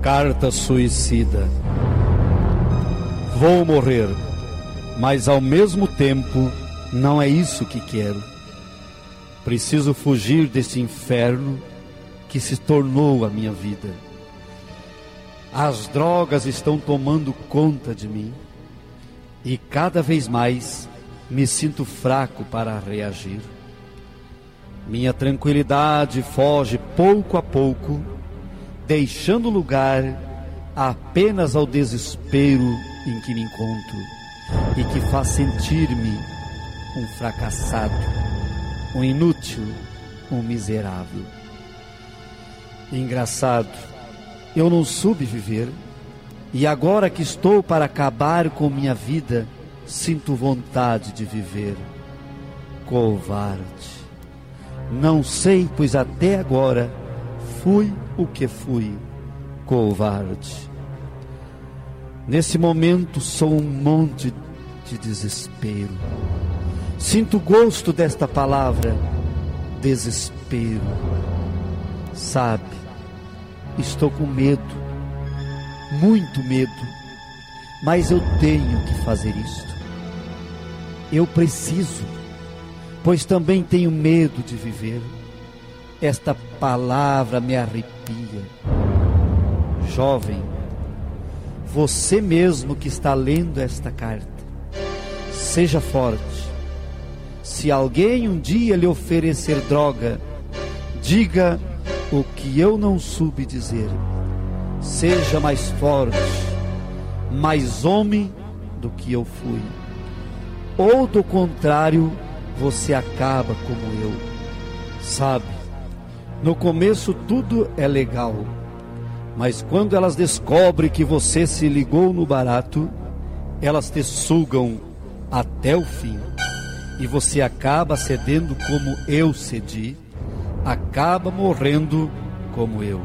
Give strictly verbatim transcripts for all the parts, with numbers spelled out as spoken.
Carta suicida. Vou morrer, mas ao mesmo tempo não é isso que quero. Preciso fugir desse inferno que se tornou a minha vida. As drogas estão tomando conta de mim e cada vez mais me sinto fraco para reagir. Minha tranquilidade foge pouco a pouco, deixando lugar apenas ao desespero em que me encontro e que faz sentir-me um fracassado, um inútil, um miserável. Engraçado, eu não soube viver, e agora que estou para acabar com minha vida, sinto vontade de viver. Covarde. Não sei, pois até agora fui o que fui, covarde. Nesse momento sou um monte de desespero. Sinto o gosto desta palavra, desespero. Sabe, estou com medo, muito medo, mas eu tenho que fazer isto. Eu preciso, pois também tenho medo de viver. Esta palavra me arrepia. Jovem, você mesmo que está lendo esta carta, seja forte. Se alguém um dia lhe oferecer droga, diga o que eu não soube dizer. Seja mais forte, mais homem do que eu fui. Ou do contrário, você acaba como eu. Sabe, no começo tudo é legal, mas quando elas descobrem que você se ligou no barato, elas te sugam até o fim. E você acaba cedendo como eu cedi, acaba morrendo como eu.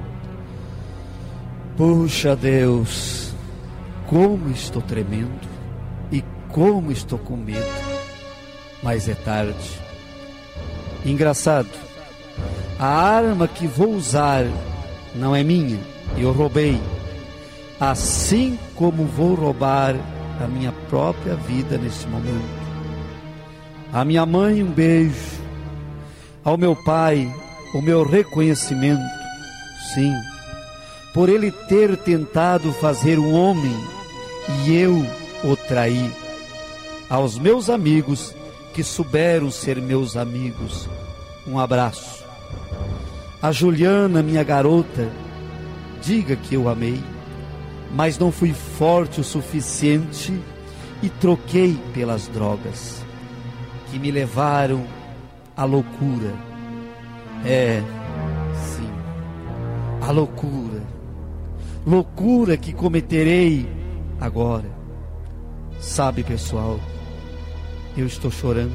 Puxa Deus, como estou tremendo e como estou com medo, mas é tarde. Engraçado, a arma que vou usar não é minha, eu roubei, assim como vou roubar a minha própria vida neste momento. A minha mãe, um beijo. Ao meu pai, o meu reconhecimento, sim, por ele ter tentado fazer um homem e eu o traí. Aos meus amigos que souberam ser meus amigos, um abraço. A Juliana, minha garota, diga que eu amei, mas não fui forte o suficiente e troquei pelas drogas que me levaram à loucura. É, sim, a loucura, loucura que cometerei agora. Sabe, pessoal, eu estou chorando.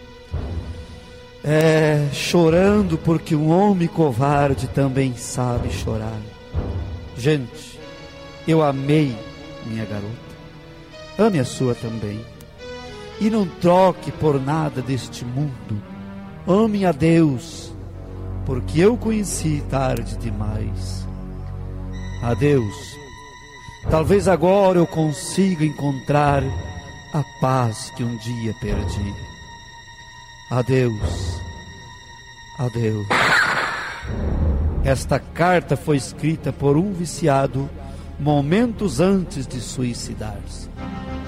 É, chorando porque um homem covarde também sabe chorar. Gente, eu amei minha garota, ame a sua também. E não troque por nada deste mundo. Ame a Deus, porque eu conheci tarde demais. Adeus. Talvez agora eu consiga encontrar a paz que um dia perdi. Adeus. Adeus. Esta carta foi escrita por um viciado momentos antes de suicidar-se.